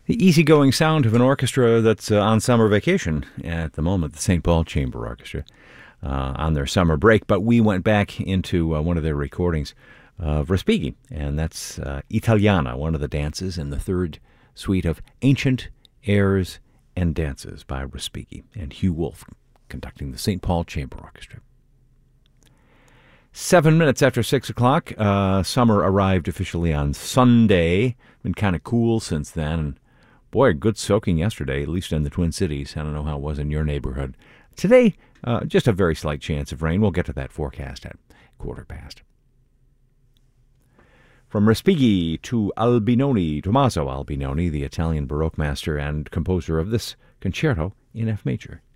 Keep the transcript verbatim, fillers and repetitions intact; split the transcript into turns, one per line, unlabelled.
The easygoing sound of an orchestra that's uh, on summer vacation at the moment, the Saint Paul Chamber Orchestra, uh, on their summer break. But we went back into uh, one of their recordings of Respighi, and that's uh, Italiana, one of the dances in the third suite of Ancient Airs and Dances by Respighi, and Hugh Wolf conducting the Saint Paul Chamber Orchestra. Seven minutes after six o'clock, uh, summer arrived officially on Sunday. Been kind of cool since then, and boy, good soaking yesterday, at least in the Twin Cities. I don't know how it was in your neighborhood. Today, uh, just a very slight chance of rain. We'll get to that forecast at quarter past. From Respighi to Albinoni, Tommaso Albinoni, the Italian Baroque master and composer of this concerto in F major.